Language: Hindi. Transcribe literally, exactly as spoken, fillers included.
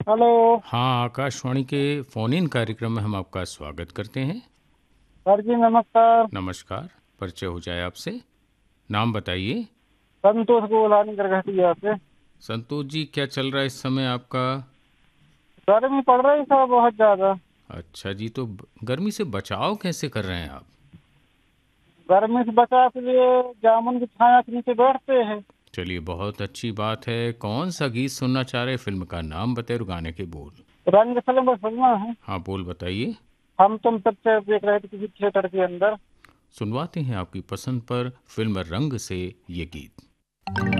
हेलो। हाँ, आकाशवाणी के फोन इन कार्यक्रम में हम आपका स्वागत करते हैं। सर जी नमस्कार। नमस्कार। परिचय हो जाए आपसे। नाम बताइए। संतोष गोलानी गरघटिया से। संतोष जी, क्या चल रहा है इस समय आपका? गर्मी पड़ रही सर बहुत ज्यादा। अच्छा जी, तो ब- गर्मी से बचाव कैसे कर रहे हैं आप? गर्मी से बचाव के लिए जामुन की छाया के नीचे बैठते हैं। चलिए, बहुत अच्छी बात है। कौन सा गीत सुनना चाह रहे हैं? फिल्म का नाम बताए और गाने के बोल। रंग फिल्म में सुनना है। हाँ, बोल बताइए। हम तुम पिक्चर देख रहे थे किसी थिएटर के अंदर। सुनवाते हैं आपकी पसंद पर फिल्म रंग से ये गीत।